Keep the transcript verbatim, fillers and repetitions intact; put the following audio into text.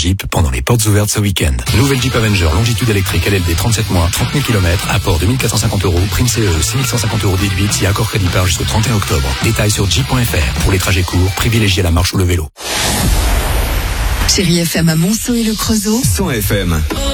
Jeep pendant les portes ouvertes ce week-end. Nouvelle Jeep Avenger longitude électrique L L D trente-sept mois, trente mille kilomètres, apport deux mille quatre cent cinquante euros, prime C E, six mille cent cinquante euros déduite si accord crédit par jusqu'au trente et un octobre. Détails sur jeep point f r. Pour les trajets courts, privilégiez la marche ou le vélo. Chérie F M à Monceau et le Creusot. cent F M.